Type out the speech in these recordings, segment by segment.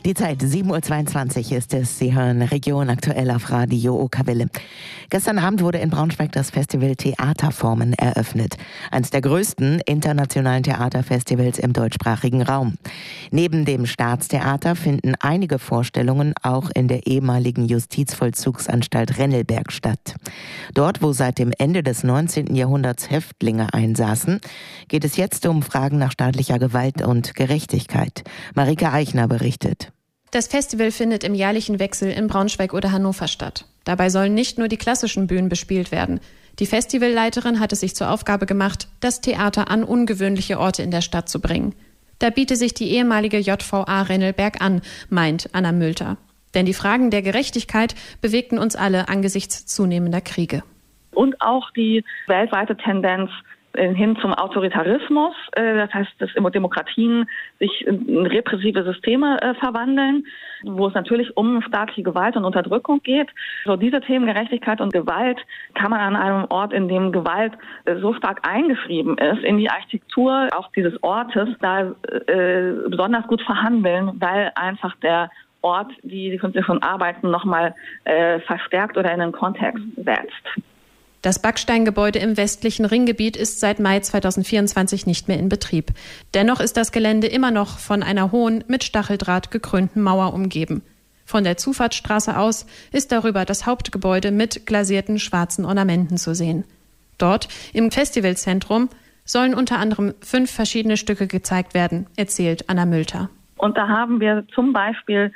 Die Zeit 7:22 Uhr ist es. Sie hören Region aktuell auf Radio Okawelle. Gestern Abend wurde in Braunschweig das Festival Theaterformen eröffnet. Eines der größten internationalen Theaterfestivals im deutschsprachigen Raum. Neben dem Staatstheater finden einige Vorstellungen auch in der ehemaligen Justizvollzugsanstalt Rennelberg statt. Dort, wo seit dem Ende des 19. Jahrhunderts Häftlinge einsaßen, geht es jetzt um Fragen nach staatlicher Gewalt und Gerechtigkeit. Marike Eichner berichtet. Das Festival findet im jährlichen Wechsel in Braunschweig oder Hannover statt. Dabei sollen nicht nur die klassischen Bühnen bespielt werden. Die Festivalleiterin hat es sich zur Aufgabe gemacht, das Theater an ungewöhnliche Orte in der Stadt zu bringen. Da biete sich die ehemalige JVA Rennelberg an, meint Anna Mülter. Denn die Fragen der Gerechtigkeit bewegten uns alle angesichts zunehmender Kriege. Und auch die weltweite Tendenz hin zum Autoritarismus, das heißt, dass Demokratien sich in repressive Systeme verwandeln, wo es natürlich um staatliche Gewalt und Unterdrückung geht. So diese Themen Gerechtigkeit und Gewalt kann man an einem Ort, in dem Gewalt so stark eingeschrieben ist, in die Architektur auch dieses Ortes, da besonders gut verhandeln, weil einfach der Ort die künstlerischen Arbeiten nochmal verstärkt oder in den Kontext setzt. Das Backsteingebäude im westlichen Ringgebiet ist seit Mai 2024 nicht mehr in Betrieb. Dennoch ist das Gelände immer noch von einer hohen, mit Stacheldraht gekrönten Mauer umgeben. Von der Zufahrtsstraße aus ist darüber das Hauptgebäude mit glasierten schwarzen Ornamenten zu sehen. Dort, im Festivalzentrum, sollen unter anderem 5 verschiedene Stücke gezeigt werden, erzählt Anna Mülter. Und da haben wir zum Beispiel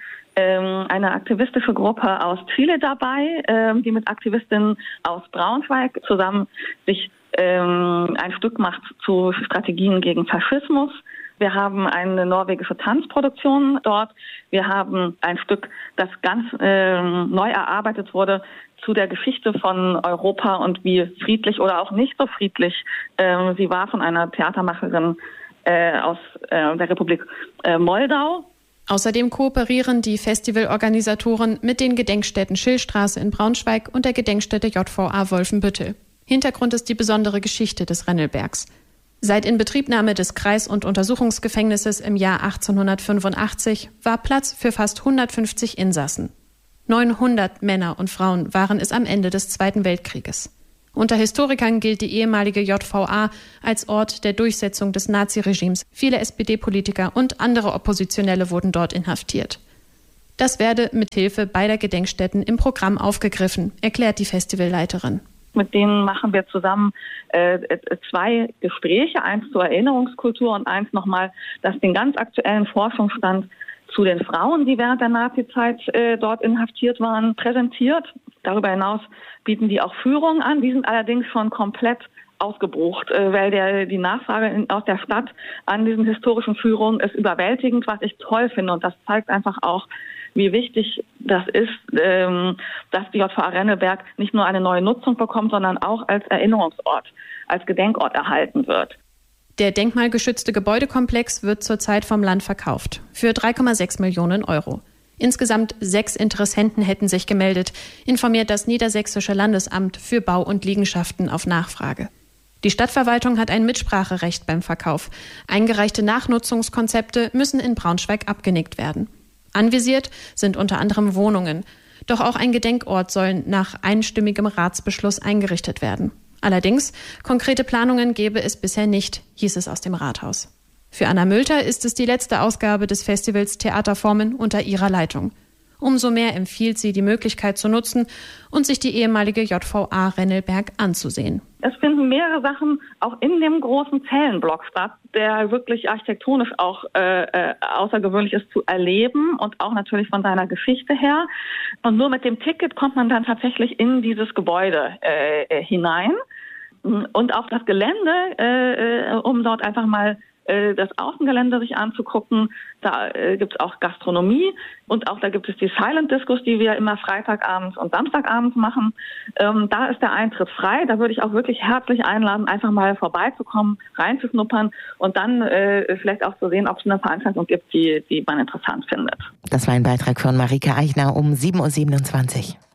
eine aktivistische Gruppe aus Chile dabei, die mit Aktivistinnen aus Braunschweig zusammen sich ein Stück macht zu Strategien gegen Faschismus. Wir haben eine norwegische Tanzproduktion dort. Wir haben ein Stück, das ganz neu erarbeitet wurde zu der Geschichte von Europa und wie friedlich oder auch nicht so friedlich sie war, von einer Theatermacherin aus der Republik Moldau. Außerdem kooperieren die Festivalorganisatoren mit den Gedenkstätten Schillstraße in Braunschweig und der Gedenkstätte JVA Wolfenbüttel. Hintergrund ist die besondere Geschichte des Rennelbergs. Seit Inbetriebnahme des Kreis- und Untersuchungsgefängnisses im Jahr 1885 war Platz für fast 150 Insassen. 900 Männer und Frauen waren es am Ende des Zweiten Weltkrieges. Unter Historikern gilt die ehemalige JVA als Ort der Durchsetzung des Naziregimes. Viele SPD-Politiker und andere Oppositionelle wurden dort inhaftiert. Das werde mit Hilfe beider Gedenkstätten im Programm aufgegriffen, erklärt die Festivalleiterin. Mit denen machen wir zusammen 2 Gespräche, eins zur Erinnerungskultur und eins nochmal, das den ganz aktuellen Forschungsstand zu den Frauen, die während der Nazizeit dort inhaftiert waren, präsentiert. Darüber hinaus bieten die auch Führungen an. Die sind allerdings schon komplett ausgebucht, weil die Nachfrage aus der Stadt an diesen historischen Führungen ist überwältigend, was ich toll finde. Und das zeigt einfach auch, wie wichtig das ist, dass die JVA Rennelberg nicht nur eine neue Nutzung bekommt, sondern auch als Erinnerungsort, als Gedenkort erhalten wird. Der denkmalgeschützte Gebäudekomplex wird zurzeit vom Land verkauft für 3,6 Millionen Euro. Insgesamt 6 Interessenten hätten sich gemeldet, informiert das Niedersächsische Landesamt für Bau und Liegenschaften auf Nachfrage. Die Stadtverwaltung hat ein Mitspracherecht beim Verkauf. Eingereichte Nachnutzungskonzepte müssen in Braunschweig abgenickt werden. Anvisiert sind unter anderem Wohnungen. Doch auch ein Gedenkort soll nach einstimmigem Ratsbeschluss eingerichtet werden. Allerdings, konkrete Planungen gebe es bisher nicht, hieß es aus dem Rathaus. Für Anna Mülter ist es die letzte Ausgabe des Festivals Theaterformen unter ihrer Leitung. Umso mehr empfiehlt sie, die Möglichkeit zu nutzen und sich die ehemalige JVA Rennelberg anzusehen. Es finden mehrere Sachen auch in dem großen Zellenblock statt, der wirklich architektonisch auch außergewöhnlich ist zu erleben und auch natürlich von seiner Geschichte her. Und nur mit dem Ticket kommt man dann tatsächlich in dieses Gebäude hinein und auf das Gelände, um dort einfach mal das Außengelände sich anzugucken. Da gibt es auch Gastronomie und auch da gibt es die Silent Discos, die wir immer Freitagabends und Samstagabends machen. Da ist der Eintritt frei. Da würde ich auch wirklich herzlich einladen, einfach mal vorbeizukommen, reinzuschnuppern und dann vielleicht auch zu sehen, ob es eine Veranstaltung gibt, die man interessant findet. Das war ein Beitrag von Marike Eichner um 7:27 Uhr.